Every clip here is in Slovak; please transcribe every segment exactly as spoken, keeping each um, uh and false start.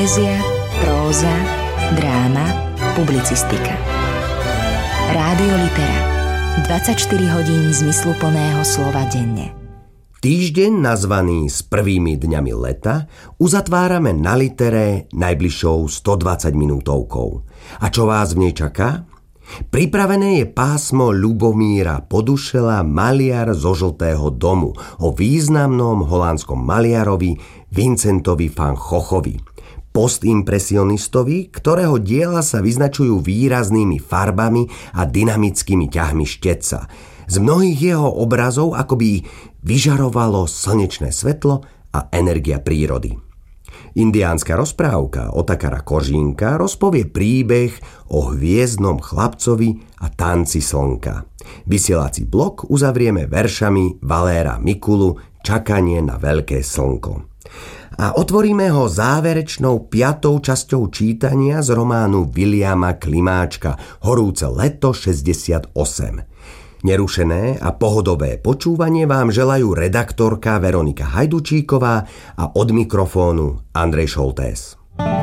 Poézia, próza, dráma, publicistika. Rádio Litera. dvadsaťštyri hodín zmysluplného slova denne. Týždeň nazvaný s prvými dňami leta uzatvárame na Litere najbližšou stodvadsať minútovkou. A čo vás v nej čaká? Pripravené je pásmo Ľubomíra Podušela Maliar zo Žltého domu o významnom holandskom maliarovi Vincentovi van Goghovi, postimpresionistovi, ktorého diela sa vyznačujú výraznými farbami a dynamickými ťahmi štetca. Z mnohých jeho obrazov akoby vyžarovalo slnečné svetlo a energia prírody. Indiánska rozprávka Otakara Kožínka rozpovie príbeh o hviezdnom chlapcovi a tanci slnka. Vysielací blok uzavrieme veršami Valéra Mikulu Čakanie na veľké slnko. A otvoríme ho záverečnou piatou časťou čítania z románu Viliama Klimáčka Horúce leto šesťdesiatosem. Nerušené a pohodové počúvanie vám želajú redaktorka Veronika Hajdučíková a od mikrofónu Andrej Šoltés.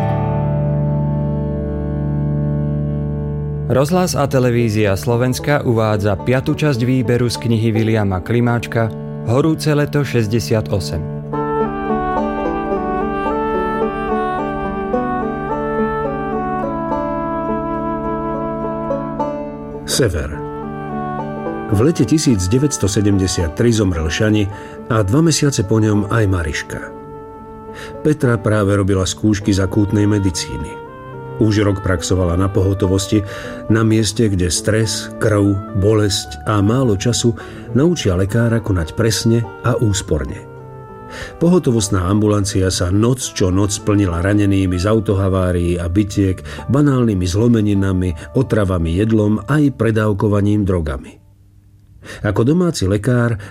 Rozhlas a televízia Slovenska uvádza piatu časť výberu z knihy Viliama Klimáčka Horúce leto šesťdesiatosem. Sever. V lete devätnásťstosedemdesiattri zomrel Šani a dva mesiace po ňom aj Mariška. Petra práve robila skúšky z akútnej medicíny. Už rok praxovala na pohotovosti, na mieste, kde stres, krv, bolesť a málo času naučia lekára konať presne a úsporne. Pohotovostná ambulancia sa noc čo noc plnila ranenými z autohavárií a bitiek, banálnymi zlomeninami, otravami jedlom aj predávkovaním drogami. Ako domáci lekár